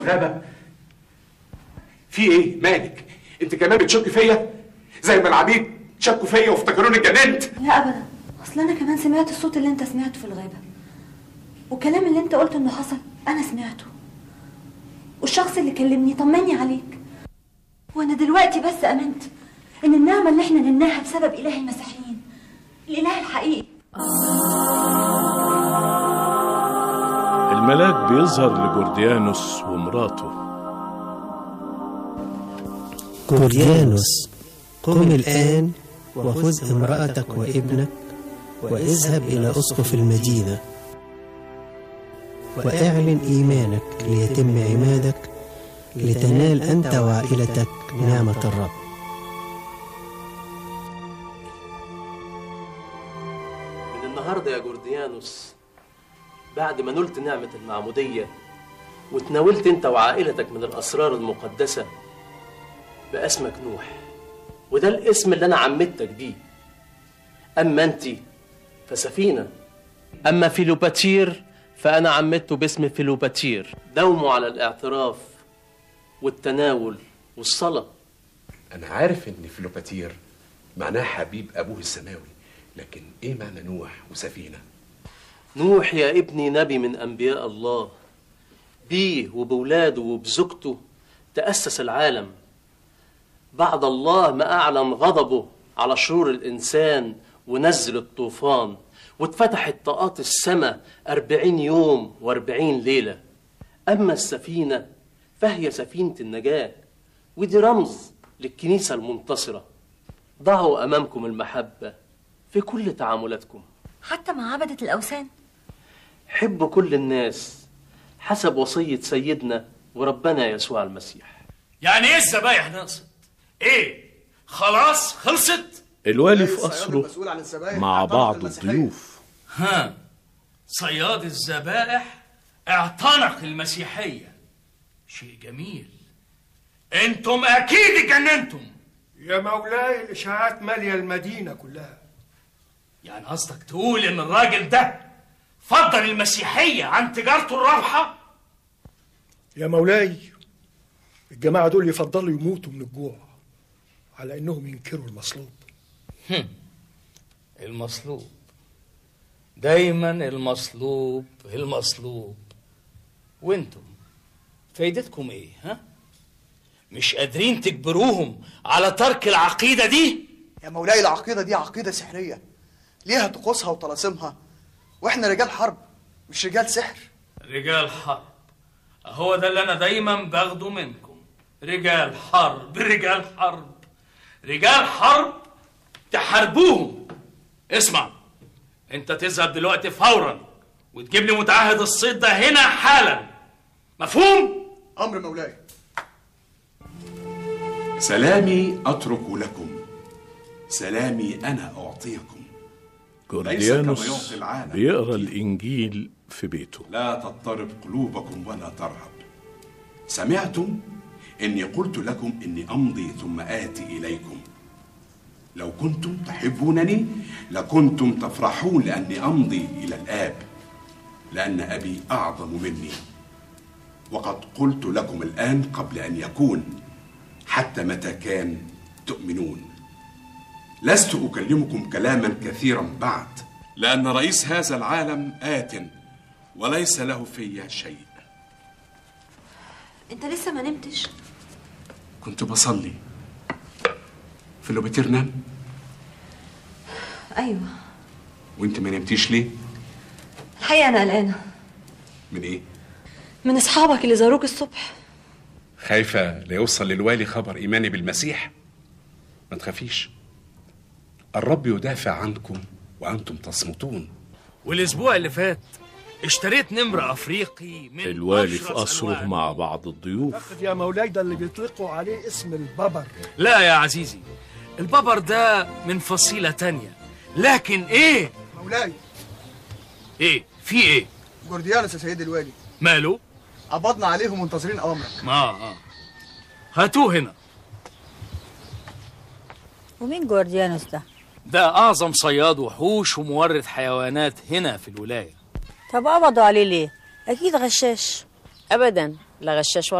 غابة؟ في ايه؟ مالك؟ انت كمان بتشك فيا؟ زي ما العبيد شكوا فيا وافتكروني اتجننت؟ لا ابدا، اصل انا كمان سمعت الصوت اللي انت سمعته في الغابة، والكلام اللي انت قلته انه حصل انا سمعته، والشخص اللي كلمني طمني عليك، وانا دلوقتي بس امنت ان النعمة اللي احنا نلناها بسبب اله المسيحيين، الاله الحقيقي. الملاك بيظهر لجورديانوس ومراته. جورديانوس، قم الآن وخذ امرأتك وابنك واذهب إلى أسقف المدينة واعلن إيمانك ليتم عمادك لتنال أنت وعائلتك نعمة الرب. من النهاردة يا جورديانوس، بعد ما نلت نعمة المعمودية وتناولت انت وعائلتك من الأسرار المقدسة، بقى اسمك نوح، وده الاسم اللي أنا عمدتك بيه. أما أنت فسفينة، أما فيلوباتير فأنا عمدته باسم فيلوباتير. دوموا على الاعتراف والتناول والصلاة. أنا عارف إن فيلوباتير معناه حبيب أبوه السماوي، لكن إيه معنى نوح وسفينة؟ نوح يا ابني نبي من أنبياء الله، بيه وبولاده وبزوجته تأسس العالم بعد الله ما أعلن غضبه على شرور الإنسان ونزل الطوفان، واتفتحت طاقات السماء 40 يوم و40 ليلة. أما السفينة فهي سفينة النجاة، ودي رمز للكنيسة المنتصرة. ضعوا أمامكم المحبة في كل تعاملاتكم، حتى مع عبدة الأوثان. حبوا كل الناس حسب وصية سيدنا وربنا يسوع المسيح. يعني ايه الذبايح نقصت؟ ايه؟ خلاص خلصت؟ الوالي في قصره مع بعض الضيوف. ها، صياد الذبائح اعتنق المسيحية. شيء جميل. انتم اكيد اتجننتم. يا مولاي الاشاعات مالية المدينة كلها. يعني قصدك تقول ان الراجل ده فضل المسيحية عن تجارته الرابحة؟ يا مولاي الجماعة دول يفضلوا يموتوا من الجوع على انهم ينكروا المصلوب. المصلوب دايما، المصلوب المصلوب. وانتم فايدتكم ايه؟ ها؟ مش قادرين تجبروهم على ترك العقيدة دي؟ يا مولاي العقيدة دي عقيدة سحرية، ليها طقوسها وطلاسمها، واحنا رجال حرب مش رجال سحر. رجال حرب، هو ده اللي انا دايما باخده منكم. رجال حرب رجال حرب رجال حرب، تحاربوهم. اسمع، انت تذهب دلوقتي فورا وتجيب لي متعهد الصيد ده هنا حالا، مفهوم؟ امر مولاي. سلامي أترك لكم، سلامي أنا أعطيكم. جورديانوس بيقرأ الإنجيل في بيته. لا تضطرب قلوبكم ولا ترهب. سمعتم إني قلت لكم إني أمضي ثم آتي إليكم. لو كنتم تحبونني لكنتم تفرحون لأني أمضي إلى الآب، لأن أبي أعظم مني. وقد قلت لكم الآن قبل أن يكون، حتى متى كان تؤمنون. لست أكلمكم كلاما كثيرا بعد، لأن رئيس هذا العالم آت وليس له في شيء. انت لسه ما نمتش؟ كنت بصلي. فيلوباتير نام؟ ايوه. وانت ما نمتيش ليه؟ الحقيقة انا قلقانة. من ايه؟ من اصحابك اللي زاروك الصبح. خايفة ليوصل للوالي خبر إيماني بالمسيح؟ ما تخافيش، الرب يدافع عنكم وأنتم تصمتون. والأسبوع اللي فات اشتريت نمر أفريقي من الوالي في قصره مع بعض الضيوف. يا مولاي ده اللي بيطلقوا عليه اسم الببر. لا يا عزيزي، الببر ده من فصيلة تانية. لكن ايه مولاي؟ ايه في ايه؟ جورديانوس يا سيدي الوالي. ماله؟ قبضنا عليهم منتظرين امرك. هاتوه هنا. ومين جورديانوس ده؟ ده اعظم صياد وحوش ومورد حيوانات هنا في الولاية. طب قبضوا عليه ليه؟ اكيد غشاش. ابدا، لا غشاش